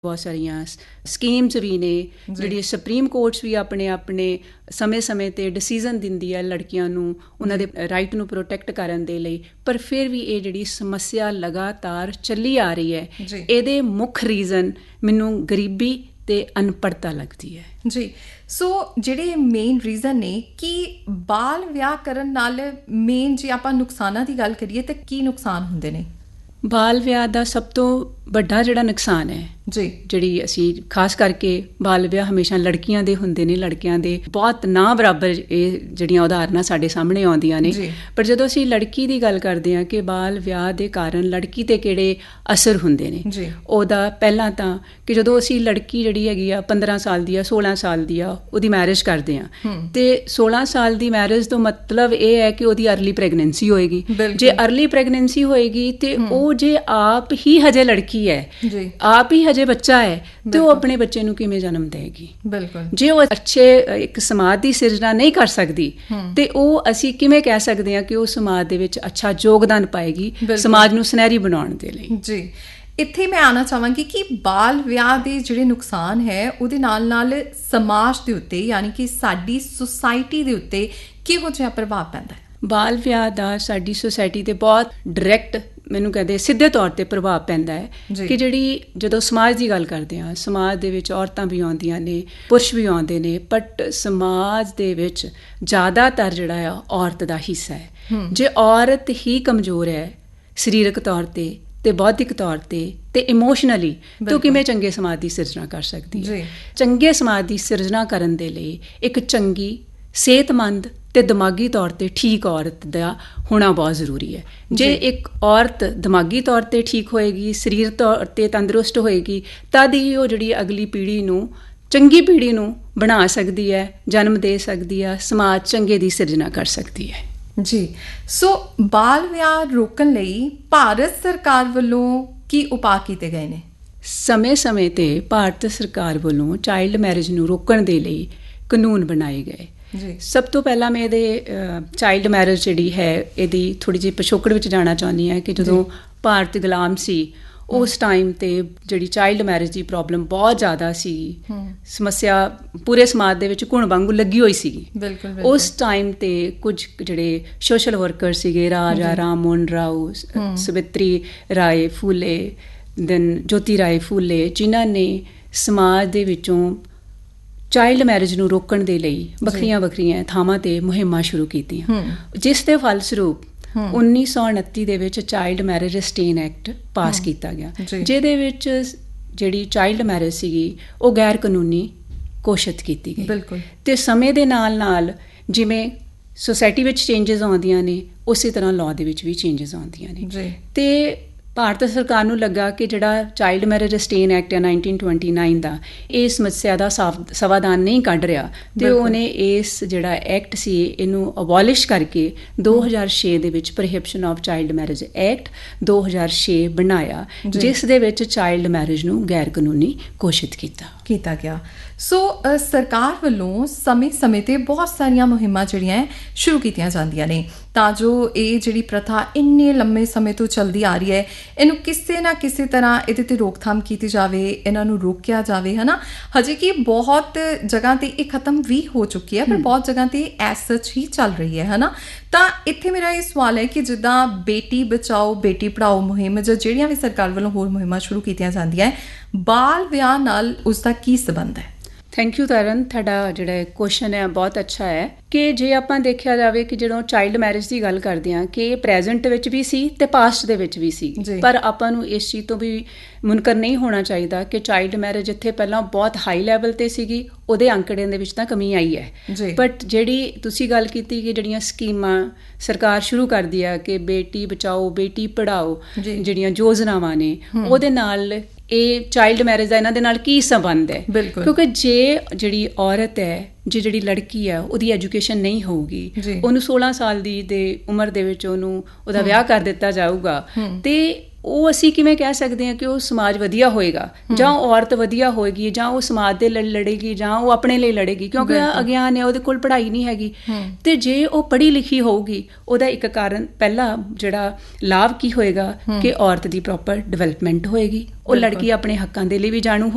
ਬਹੁਤ ਸਾਰੀਆਂ ਸਕੀਮਸ ਵੀ ਨੇ ਜਿਹੜੀ ਸੁਪਰੀਮ ਕੋਰਟਸ ਵੀ ਆਪਣੇ ਸਮੇਂ 'ਤੇ ਡਿਸੀਜ਼ਨ ਦਿੰਦੀ ਹੈ ਲੜਕੀਆਂ ਨੂੰ ਉਹਨਾਂ ਦੇ ਰਾਈਟ ਨੂੰ ਪ੍ਰੋਟੈਕਟ ਕਰਨ ਦੇ ਲਈ। ਪਰ ਫਿਰ ਵੀ ਇਹ ਜਿਹੜੀ ਸਮੱਸਿਆ ਲਗਾਤਾਰ ਚੱਲੀ ਆ ਰਹੀ ਹੈ, ਇਹਦੇ ਮੁੱਖ ਰੀਜ਼ਨ ਮੈਨੂੰ ਗਰੀਬੀ ਤੇ ਅਨਪੜ੍ਹਤਾ ਲੱਗਦੀ ਹੈ ਜੀ। ਸੋ ਜਿਹੜੇ ਮੇਨ ਰੀਜ਼ਨ ਨੇ ਕਿ ਬਾਲ ਵਿਆਹ ਕਰਨ ਨਾਲ ਮੇਨ ਜੇ ਆਪਾਂ ਨੁਕਸਾਨਾਂ ਦੀ ਗੱਲ ਕਰੀਏ ਤਾਂ ਕੀ ਨੁਕਸਾਨ ਹੁੰਦੇ ਨੇ? ਬਾਲ ਵਿਆਹ ਦਾ ਸਭ ਤੋਂ ਵੱਡਾ ਜਿਹੜਾ ਨੁਕਸਾਨ ਹੈ ਜੀ, ਜਿਹੜੀ ਅਸੀਂ ਖਾਸ ਕਰਕੇ ਬਾਲ ਵਿਆਹ ਹਮੇਸ਼ਾ ਲੜਕੀਆਂ ਦੇ ਹੁੰਦੇ ਨੇ, ਲੜਕਿਆਂ ਦੇ ਬਹੁਤ ਨਾ ਬਰਾਬਰ ਇਹ ਜਿਹੜੀਆਂ ਉਦਾਹਰਨਾਂ ਸਾਡੇ ਸਾਹਮਣੇ ਆਉਂਦੀਆਂ ਨੇ। ਪਰ ਜਦੋਂ ਅਸੀਂ ਲੜਕੀ ਦੀ ਗੱਲ ਕਰਦੇ ਹਾਂ ਕਿ ਬਾਲ ਵਿਆਹ ਦੇ ਕਾਰਨ ਲੜਕੀ 'ਤੇ ਕਿਹੜੇ ਅਸਰ ਹੁੰਦੇ ਨੇ, ਉਹਦਾ ਪਹਿਲਾਂ ਤਾਂ ਕਿ ਜਦੋਂ ਅਸੀਂ ਲੜਕੀ ਜਿਹੜੀ ਹੈਗੀ ਆ 15 ਸਾਲ ਦੀ ਆ, 16 ਸਾਲ ਦੀ ਆ, ਉਹਦੀ ਮੈਰਿਜ ਕਰਦੇ ਹਾਂ ਤੇ 16 ਸਾਲ ਦੀ ਮੈਰਿਜ ਤੋਂ ਮਤਲਬ ਇਹ ਹੈ ਕਿ ਉਹਦੀ ਅਰਲੀ ਪ੍ਰੈਗਨੈਂਸੀ ਹੋਏਗੀ। ਜੇ ਅਰਲੀ ਪ੍ਰੈਗਨੈਂਸੀ ਹੋਏਗੀ ਤੇ ਉਹ ਜੇ ਆਪ ਹੀ ਹਜੇ ਲੜਕੀ ਹੈ, ਆਪ ਹੀ ਹਜੇ ਬੱਚਾ ਹੈ, ਤੇ ਉਹ ਆਪਣੇ ਬੱਚੇ ਨੂੰ ਕਿਵੇਂ ਜਨਮ ਦੇਗੀ? ਬਿਲਕੁਲ। ਜੇ ਉਹ ਅੱਛੇ ਇੱਕ ਸਮਾਜ ਦੀ ਸਿਰਜਣਾ ਨਹੀਂ ਕਰ ਸਕਦੀ ਤੇ ਉਹ ਅਸੀਂ ਕਿਵੇਂ ਕਹਿ ਸਕਦੇ ਹਾਂ ਕਿ ਉਹ ਸਮਾਜ ਦੇ ਵਿੱਚ ਅੱਛਾ ਯੋਗਦਾਨ ਪਾਏਗੀ ਸਮਾਜ ਨੂੰ ਸੁਨਹਿਰੀ ਬਣਾਉਣ ਦੇ ਲਈ? ਜੀ, ਇੱਥੇ ਮੈਂ ਆਉਣਾ ਚਾਹਾਂਗੀ ਕਿ ਬਾਲ ਵਿਆਹ ਦੇ ਜਿਹੜੇ ਨੁਕਸਾਨ ਹੈ ਉਹਦੇ ਨਾਲ ਸਮਾਜ ਦੇ ਉੱਤੇ ਯਾਨੀ ਕਿ ਸਾਡੀ ਸੁਸਾਇਟੀ ਦੇ ਉੱਤੇ ਕਿਹੋ ਜਿਹਾ ਪ੍ਰਭਾਵ ਪੈਂਦਾ ਹੈ? ਬਾਲ ਵਿਆਹ ਦਾ ਸਾਡੀ ਸੁਸਾਇਟੀ 'ਤੇ ਬਹੁਤ ਡਾਇਰੈਕਟ, ਮੈਨੂੰ ਕਹਿੰਦੇ ਸਿੱਧੇ ਤੌਰ 'ਤੇ ਪ੍ਰਭਾਵ ਪੈਂਦਾ ਹੈ ਕਿ ਜਿਹੜੀ ਜਦੋਂ ਸਮਾਜ ਦੀ ਗੱਲ ਕਰਦੇ ਹਾਂ, ਸਮਾਜ ਦੇ ਵਿੱਚ ਔਰਤਾਂ ਵੀ ਆਉਂਦੀਆਂ ਨੇ, ਪੁਰਸ਼ ਵੀ ਆਉਂਦੇ ਨੇ, ਬਟ ਸਮਾਜ ਦੇ ਵਿੱਚ ਜ਼ਿਆਦਾਤਰ ਜਿਹੜਾ ਆ ਔਰਤ ਦਾ ਹਿੱਸਾ ਹੈ। ਜੇ ਔਰਤ ਹੀ ਕਮਜ਼ੋਰ ਹੈ ਸਰੀਰਕ ਤੌਰ 'ਤੇ ਬੌਧਿਕ ਤੌਰ 'ਤੇ ਇਮੋਸ਼ਨਲੀ, ਤਾਂ ਕਿਵੇਂ ਚੰਗੇ ਸਮਾਜ ਦੀ ਸਿਰਜਣਾ ਕਰ ਸਕਦੀ ਹੈ? ਚੰਗੇ ਸਮਾਜ ਦੀ ਸਿਰਜਣਾ ਕਰਨ ਦੇ ਲਈ ਇੱਕ ਚੰਗੀ, ਸਿਹਤਮੰਦ ਤੇ ਦਿਮਾਗੀ ਤੌਰ 'ਤੇ ਠੀਕ ਔਰਤ ਦਾ ਹੋਣਾ ਬਹੁਤ ਜ਼ਰੂਰੀ ਹੈ। ਜੇ ਇੱਕ ਔਰਤ ਦਿਮਾਗੀ ਤੌਰ 'ਤੇ ਠੀਕ ਹੋਏਗੀ, ਸਰੀਰ ਤੌਰ 'ਤੇ ਤੰਦਰੁਸਤ ਹੋਏਗੀ, ਤਦ ਹੀ ਉਹ ਜਿਹੜੀ ਅਗਲੀ ਪੀੜ੍ਹੀ ਨੂੰ, ਚੰਗੀ ਪੀੜ੍ਹੀ ਨੂੰ ਬਣਾ ਸਕਦੀ ਹੈ, ਜਨਮ ਦੇ ਸਕਦੀ ਹੈ, ਸਮਾਜ ਚੰਗੇ ਦੀ ਸਿਰਜਣਾ ਕਰ ਸਕਦੀ ਹੈ। ਜੀ, ਸੋ ਬਾਲ ਵਿਆਹ ਰੋਕਣ ਲਈ ਭਾਰਤ ਸਰਕਾਰ ਵੱਲੋਂ ਕੀ ਉਪਾਅ ਕੀਤੇ ਗਏ ਨੇ? ਸਮੇਂ 'ਤੇ ਭਾਰਤ ਸਰਕਾਰ ਵੱਲੋਂ ਚਾਈਲਡ ਮੈਰਿਜ ਨੂੰ ਰੋਕਣ ਦੇ ਲਈ ਕਾਨੂੰਨ ਬਣਾਏ ਗਏ। ਸਭ ਤੋਂ ਪਹਿਲਾਂ ਮੈਂ ਇਹਦੇ ਚਾਈਲਡ ਮੈਰਿਜ ਜਿਹੜੀ ਹੈ ਇਹਦੀ ਥੋੜ੍ਹੀ ਜਿਹੀ ਪਿਛੋਕੜ ਵਿੱਚ ਜਾਣਾ ਚਾਹੁੰਦੀ ਹਾਂ ਕਿ ਜਦੋਂ ਭਾਰਤ ਗੁਲਾਮ ਸੀ ਉਸ ਟਾਈਮ 'ਤੇ ਜਿਹੜੀ ਚਾਈਲਡ ਮੈਰਿਜ ਦੀ ਪ੍ਰੋਬਲਮ ਬਹੁਤ ਜ਼ਿਆਦਾ ਸੀ, ਸਮੱਸਿਆ ਪੂਰੇ ਸਮਾਜ ਦੇ ਵਿੱਚ ਘੁਣ ਵਾਂਗੂ ਲੱਗੀ ਹੋਈ ਸੀਗੀ। ਉਸ ਟਾਈਮ 'ਤੇ ਕੁਝ ਜਿਹੜੇ ਸੋਸ਼ਲ ਵਰਕਰ ਸੀਗੇ, ਰਾਜਾ ਰਾਮ ਮੋਹਨ ਰਾਓ, ਸਵਿਤਰੀ ਰਾਏ ਫੂਲੇ, ਦੈਨ ਜੋਤੀ ਰਾਏ ਫੂਲੇ, ਜਿਨ੍ਹਾਂ ਨੇ ਸਮਾਜ ਦੇ ਵਿੱਚੋਂ ਚਾਈਲਡ ਮੈਰਿਜ ਨੂੰ ਰੋਕਣ ਦੇ ਲਈ ਵੱਖਰੀਆਂ ਥਾਵਾਂ 'ਤੇ ਮੁਹਿੰਮਾਂ ਸ਼ੁਰੂ ਕੀਤੀਆਂ, ਜਿਸ ਦੇ ਫਲਸਰੂਪ 1929 ਦੇ ਵਿੱਚ ਚਾਈਲਡ ਮੈਰਿਜ ਰਿਸਟ੍ਰੇਨ ਐਕਟ ਪਾਸ ਕੀਤਾ ਗਿਆ, ਜਿਹਦੇ ਵਿੱਚ ਜਿਹੜੀ ਚਾਈਲਡ ਮੈਰਿਜ ਸੀਗੀ ਉਹ ਗੈਰ ਕਾਨੂੰਨੀ ਘੋਸ਼ਿਤ ਕੀਤੀ ਗਈ। ਤੇ ਸਮੇਂ ਦੇ ਨਾਲ ਜਿਵੇਂ ਸੋਸਾਇਟੀ ਵਿੱਚ ਚੇਂਜਸ ਆਉਂਦੀਆਂ ਨੇ, ਉਸੇ ਤਰ੍ਹਾਂ ਲਾਅ ਦੇ ਵਿੱਚ ਵੀ ਚੇਂਜਸ ਆਉਂਦੀਆਂ ਨੇ। ਤੇ ਭਾਰਤ ਸਰਕਾਰ ਨੂੰ ਲੱਗਾ ਕਿ ਜਿਹੜਾ ਚਾਈਲਡ ਮੈਰਿਜ ਰਿਸਟ੍ਰੇਨ ਐਕਟ ਹੈ 1929 ਦਾ, ਇਹ ਸਮੱਸਿਆ ਦਾ ਸਮਾਧਾਨ ਨਹੀਂ ਕੱਢ ਰਿਹਾ, ਤੇ ਉਹਨੇ ਇਸ ਜਿਹੜਾ ਐਕਟ ਸੀ ਇਹਨੂੰ ਅਬੋਲਿਸ਼ ਕਰਕੇ 2006 ਦੇ ਵਿੱਚ ਪ੍ਰੋਹਿਬਿਸ਼ਨ ਆਫ ਚਾਈਲਡ ਮੈਰਿਜ ਐਕਟ 2006 ਬਣਾਇਆ, ਜਿਸ ਦੇ ਵਿੱਚ ਚਾਈਲਡ ਮੈਰਿਜ ਨੂੰ ਗੈਰ ਕਾਨੂੰਨੀ ਘੋਸ਼ਿਤ ਕੀਤਾ ਗਿਆ। ਸੋ ਸਰਕਾਰ ਵੱਲੋਂ ਸਮੇਂ 'ਤੇ ਬਹੁਤ ਸਾਰੀਆਂ ਮੁਹਿੰਮਾਂ ਜਿਹੜੀਆਂ ਸ਼ੁਰੂ ਕੀਤੀਆਂ ਜਾਂਦੀਆਂ ਨੇ ਤਾਂ ਜੋ ਇਹ ਜਿਹੜੀ ਪ੍ਰਥਾ ਇੰਨੇ ਲੰਮੇ ਸਮੇਂ ਤੋਂ ਚੱਲਦੀ ਆ ਰਹੀ ਹੈ, ਇਹਨੂੰ ਕਿਸੇ ਨਾ ਕਿਸੇ ਤਰ੍ਹਾਂ ਇਹਦੇ 'ਤੇ ਰੋਕਥਾਮ ਕੀਤੀ ਜਾਵੇ, ਇਹਨਾਂ ਨੂੰ ਰੋਕਿਆ ਜਾਵੇ, ਹੈ ਨਾ। ਹਜੇ ਕਿ ਬਹੁਤ ਜਗ੍ਹਾ 'ਤੇ ਇਹ ਖਤਮ ਵੀ ਹੋ ਚੁੱਕੀ ਹੈ, ਪਰ ਬਹੁਤ ਜਗ੍ਹਾ 'ਤੇ ਐਸ ਸੱਚ ਹੀ ਚੱਲ ਰਹੀ ਹੈ ਨਾ। ਤਾਂ ਇੱਥੇ ਮੇਰਾ ਇਹ ਸਵਾਲ ਹੈ ਕਿ ਜਿੱਦਾਂ ਬੇਟੀ ਬਚਾਓ ਬੇਟੀ ਪੜ੍ਹਾਓ ਮੁਹਿੰਮ ਜਾਂ ਜਿਹੜੀਆਂ ਵੀ ਸਰਕਾਰ ਵੱਲੋਂ ਹੋਰ ਮੁਹਿੰਮਾਂ ਸ਼ੁਰੂ ਕੀਤੀਆਂ ਜਾਂਦੀਆਂ, ਬਾਲ ਵਿਆਹ ਨਾਲ ਉਸਦਾ ਕੀ ਸੰਬੰਧ ਹੈ? ਥੈਂਕ ਯੂ ਤਰਨ, ਤੁਹਾਡਾ ਜਿਹੜਾ ਕੁਐਸਚਨ ਹੈ ਬਹੁਤ ਅੱਛਾ ਹੈ ਕਿ ਜੇ ਆਪਾਂ ਦੇਖਿਆ ਜਾਵੇ ਕਿ ਜਦੋਂ ਚਾਈਲਡ ਮੈਰਿਜ ਦੀ ਗੱਲ ਕਰਦੇ ਹਾਂ ਕਿ ਇਹ ਪ੍ਰੈਜ਼ੈਂਟ ਵਿੱਚ ਵੀ ਸੀ ਤੇ ਪਾਸਟ ਦੇ ਵਿੱਚ ਵੀ ਸੀ, ਪਰ ਆਪਾਂ ਨੂੰ ਇਸ ਚੀਜ਼ ਤੋਂ ਵੀ ਮੁਨਕਰ ਨਹੀਂ ਹੋਣਾ ਚਾਹੀਦਾ ਕਿ ਚਾਈਲਡ ਮੈਰਿਜ ਇੱਥੇ ਪਹਿਲਾਂ ਬਹੁਤ ਹਾਈ ਲੈਵਲ 'ਤੇ ਸੀਗੀ, ਉਹਦੇ ਅੰਕੜਿਆਂ ਦੇ ਵਿੱਚ ਤਾਂ ਕਮੀ ਆਈ ਹੈ। ਬਟ ਜਿਹੜੀ ਤੁਸੀਂ ਗੱਲ ਕੀਤੀ ਕਿ ਜਿਹੜੀਆਂ ਸਕੀਮਾਂ ਸਰਕਾਰ ਸ਼ੁਰੂ ਕਰਦੀ ਆ ਕਿ ਬੇਟੀ ਬਚਾਓ ਬੇਟੀ ਪੜ੍ਹਾਓ, ਜਿਹੜੀਆਂ ਯੋਜਨਾਵਾਂ ਨੇ, ਉਹਦੇ ਨਾਲ ਇਹ ਚਾਈਲਡ ਮੈਰਿਜ ਦਾ ਇਹਨਾਂ ਦੇ ਨਾਲ ਕੀ ਸੰਬੰਧ ਹੈ? ਕਿਉਂਕਿ ਜੇ ਜਿਹੜੀ ਔਰਤ ਹੈ, ਜਿਹੜੀ ਲੜਕੀ ਹੈ, ਉਹਦੀ ਐਜੂਕੇਸ਼ਨ ਨਹੀਂ ਹੋਊਗੀ, ਉਹਨੂੰ 16 ਸਾਲ ਦੀ ਉਮਰ ਦੇ ਵਿੱਚ ਉਹਦਾ ਵਿਆਹ ਕਰ ਦਿੱਤਾ ਜਾਊਗਾ, ਤੇ ਉਹ ਅਸੀਂ ਕਿਵੇਂ ਕਹਿ ਸਕਦੇ ਹਾਂ ਕਿ ਉਹ ਸਮਾਜ ਵਧੀਆ ਹੋਏਗਾ, ਜਾਂ ਔਰਤ ਵਧੀਆ ਹੋਏਗੀ, ਜਾਂ ਉਹ ਸਮਾਜ ਦੇ ਲਈ ਲੜੇਗੀ, ਜਾਂ ਉਹ ਆਪਣੇ ਲਈ ਲੜੇਗੀ, ਕਿਉਂਕਿ ਅਗਿਆਨ ਹੈ, ਉਹਦੇ ਕੋਲ ਪੜ੍ਹਾਈ ਨਹੀਂ ਹੈਗੀ। ਤੇ ਜੇ ਉਹ ਪੜ੍ਹੀ ਲਿਖੀ ਹੋਊਗੀ, ਉਹਦਾ ਇੱਕ ਕਾਰਨ ਪਹਿਲਾ ਜਿਹੜਾ ਲਾਭ ਕੀ ਹੋਏਗਾ ਕਿ ਔਰਤ ਦੀ ਪ੍ਰੋਪਰ ਡਿਵੈਲਪਮੈਂਟ ਹੋਏਗੀ, ਉਹ ਲੜਕੀ ਆਪਣੇ ਹੱਕਾਂ ਦੇ ਲਈ ਵੀ ਜਾਣੂ